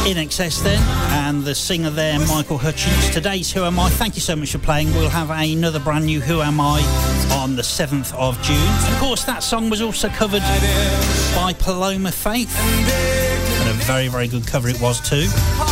INXS then, and the singer there, Michael Hutchins. Today's Who Am I? Thank you so much for playing. We'll have another brand new Who Am I on the 7th of June. Of course, that song was also covered by Paloma Faith, and a very, very good cover it was too.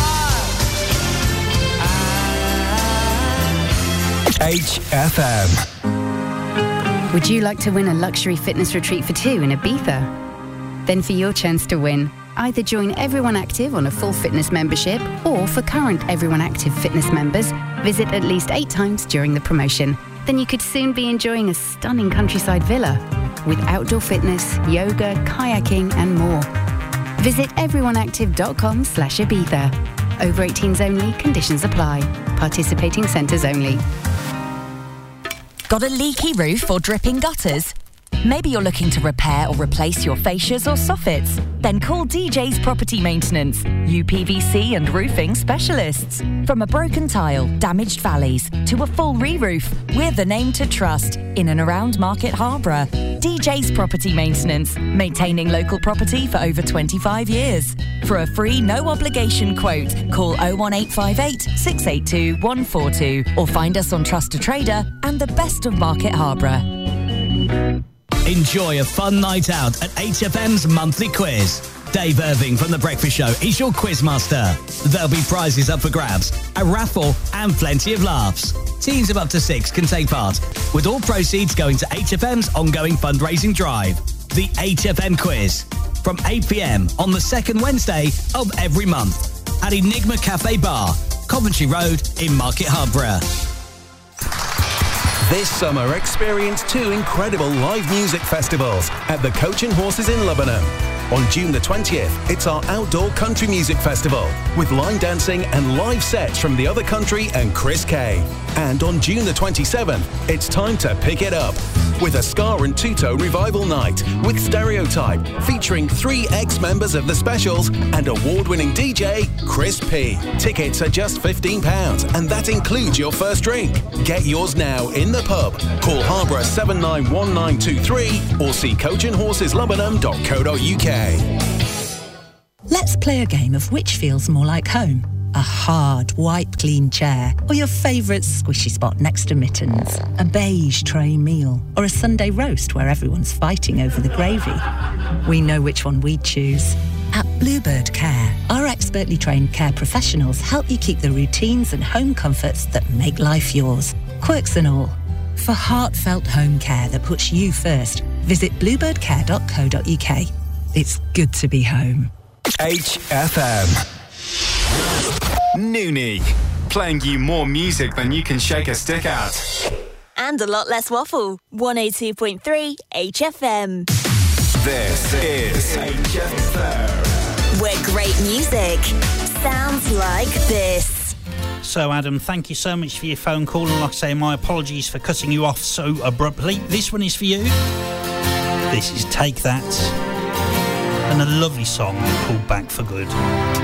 HFM. Would you like to win a luxury fitness retreat for two in Ibiza? Then for your chance to win, either join Everyone Active on a full fitness membership, or for current Everyone Active fitness members, visit at least 8 times during the promotion. Then you could soon be enjoying a stunning countryside villa with outdoor fitness, yoga, kayaking and more. Visit everyoneactive.com/Ibiza. Over 18s only, conditions apply. Participating centres only. Got a leaky roof or dripping gutters? Maybe you're looking to repair or replace your fascias or soffits? Then call DJ's Property Maintenance, UPVC and roofing specialists. From a broken tile, damaged valleys, to a full re-roof, we're the name to trust in and around Market Harborough. DJ's Property Maintenance, maintaining local property for over 25 years. For a free, no-obligation quote, call 01858 682 142 or find us on Trust a Trader and the best of Market Harborough. Enjoy a fun night out at HFM's monthly quiz. Dave Irving from The Breakfast Show is your quizmaster. There'll be prizes up for grabs, a raffle and plenty of laughs. Teams of up to 6 can take part, with all proceeds going to HFM's ongoing fundraising drive. The HFM Quiz, from 8 p.m. on the second Wednesday of every month at Enigma Cafe Bar, Coventry Road in Market Harborough. This summer, experience 2 incredible live music festivals at the Coach and Horses in Lebanon. On June the 20th, it's our outdoor country music festival with line dancing and live sets from The Other Country and Chris Kay. And on June the 27th, it's time to pick it up with a Ska and Two-Tone revival night with Stereotype, featuring 3 ex-members of The Specials and award-winning DJ Chris P. Tickets are just £15 and that includes your first drink. Get yours now in the pub. Call Harborough 791923 or see coachandhorseslebanon.co.uk. Let's play a game of which feels more like home. A hard, wipe-clean chair, or your favourite squishy spot next to mittens. A beige tray meal, or a Sunday roast where everyone's fighting over the gravy. We know which one we'd choose. At Bluebird Care, our expertly trained care professionals help you keep the routines and home comforts that make life yours. Quirks and all. For heartfelt home care that puts you first, visit bluebirdcare.co.uk. It's good to be home. HFM. Noonie, playing you more music than you can shake a stick at. And a lot less waffle. 102.3 HFM. This is HFM. Where great music sounds like this. So, Adam, thank you so much for your phone call. And like I say, my apologies for cutting you off so abruptly. This one is for you. This is Take That. And a lovely song called Back for Good.